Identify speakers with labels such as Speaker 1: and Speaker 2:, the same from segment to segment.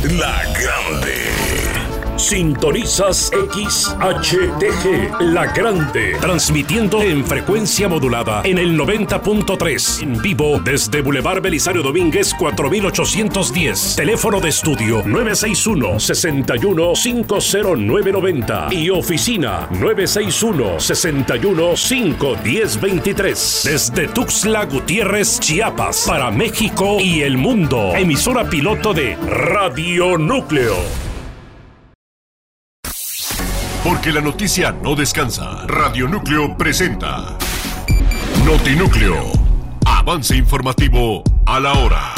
Speaker 1: La Grande. Sintonizas XHTG, La Grande, transmitiendo en frecuencia modulada en el 90.3, en vivo desde Boulevard Belisario Domínguez 4810, teléfono de estudio 961-61-50990 y oficina 961-61-51023, desde Tuxtla Gutiérrez, Chiapas, para México y el mundo, emisora piloto de Radio Núcleo.
Speaker 2: Porque la noticia no descansa. Radio Núcleo presenta Notinúcleo. Avance informativo a la hora.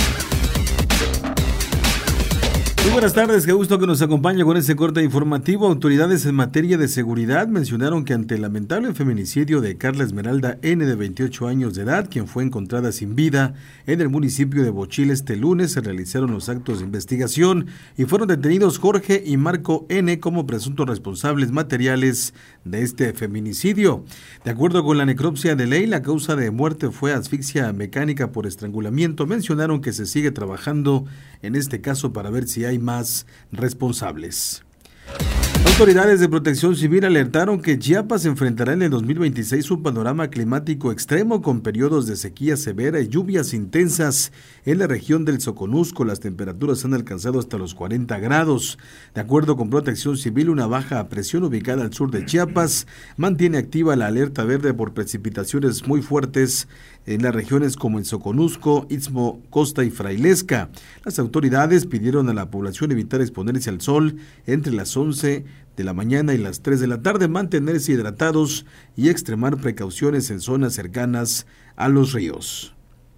Speaker 3: Muy buenas tardes, qué gusto que nos acompañe con este corte informativo. Autoridades en materia de seguridad mencionaron que ante el lamentable feminicidio de Carla Esmeralda N., de 28 años de edad, quien fue encontrada sin vida en el municipio de Bochil este lunes, se realizaron los actos de investigación y fueron detenidos Jorge y Marco N. como presuntos responsables materiales de este feminicidio. De acuerdo con la necropsia de ley, la causa de muerte fue asfixia mecánica por estrangulamiento. Mencionaron que se sigue trabajando en este caso para ver si hay más responsables. Autoridades de Protección Civil alertaron que Chiapas enfrentará en el 2026 un panorama climático extremo con periodos de sequía severa y lluvias intensas. En la región del Soconusco las temperaturas han alcanzado hasta los 40 grados. De acuerdo con Protección Civil, una baja presión ubicada al sur de Chiapas mantiene activa la alerta verde por precipitaciones muy fuertes en las regiones como en Soconusco, Istmo, Costa y Frailesca. Las autoridades pidieron a la población evitar exponerse al sol entre las 11 de la mañana y las 3 de la tarde, mantenerse hidratados y extremar precauciones en zonas cercanas a los ríos.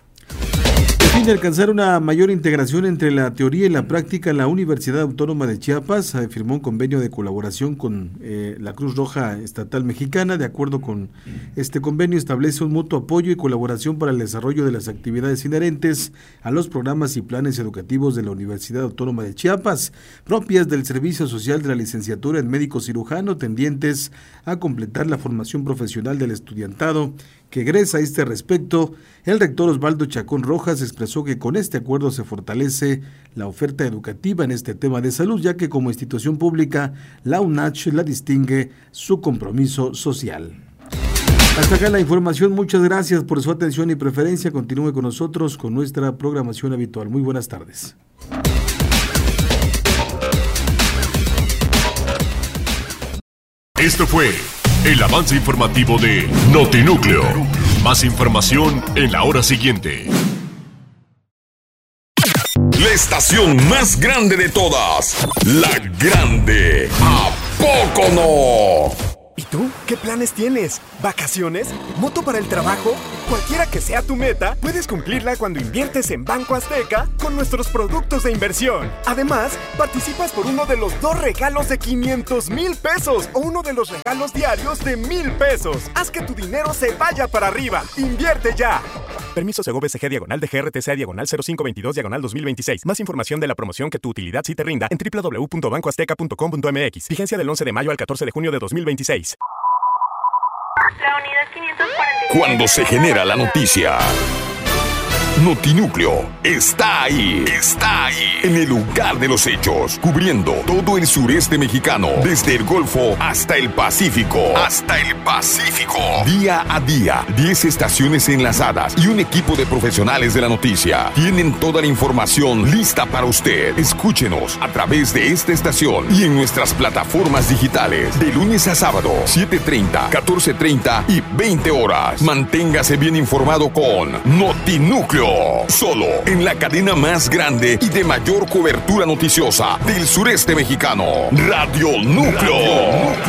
Speaker 3: A fin de alcanzar una mayor integración entre la teoría y la práctica, la Universidad Autónoma de Chiapas firmó un convenio de colaboración con la Cruz Roja Estatal Mexicana. De acuerdo con este convenio, establece un mutuo apoyo y colaboración para el desarrollo de las actividades inherentes a los programas y planes educativos de la Universidad Autónoma de Chiapas, propias del Servicio Social de la Licenciatura en Médico Cirujano, tendientes a completar la formación profesional del estudiantado que egresa. A este respecto, el rector Osvaldo Chacón Rojas expresó que con este acuerdo se fortalece la oferta educativa en este tema de salud, ya que como institución pública, la UNACH la distingue su compromiso social. Hasta acá la información, muchas gracias por su atención y preferencia. Continúe con nosotros con nuestra programación habitual. Muy buenas tardes.
Speaker 2: Esto fue el avance informativo de Notinúcleo. Más información en la hora siguiente.
Speaker 1: La estación más grande de todas, La Grande. ¿A poco no?
Speaker 4: ¿Y tú? ¿Qué planes tienes? ¿Vacaciones? ¿Moto para el trabajo? Cualquiera que sea tu meta, puedes cumplirla cuando inviertes en Banco Azteca con nuestros productos de inversión. Además, participas por uno de los 2 regalos de 500,000 pesos o uno de los regalos diarios de 1,000 pesos. Haz que tu dinero se vaya para arriba. ¡Invierte ya! Permiso Segov SG /DGRTCA/0522/2026. Más información de la promoción que tu utilidad sí te rinda en www.bancoazteca.com.mx. Vigencia del 11 de mayo al 14 de junio de 2026.
Speaker 5: La unidad 540.
Speaker 1: Cuando se genera la noticia, Notinúcleo está ahí. Está ahí. En el lugar de los hechos, cubriendo todo el sureste mexicano, desde el Golfo hasta el Pacífico. Hasta el Pacífico. Día a día, 10 estaciones enlazadas y un equipo de profesionales de la noticia. Tienen toda la información lista para usted. Escúchenos a través de esta estación y en nuestras plataformas digitales. De lunes a sábado, 7:30, 14:30 y 20 horas. Manténgase bien informado con Notinúcleo. Solo en la cadena más grande y de mayor cobertura noticiosa del sureste mexicano. Radio Núcleo.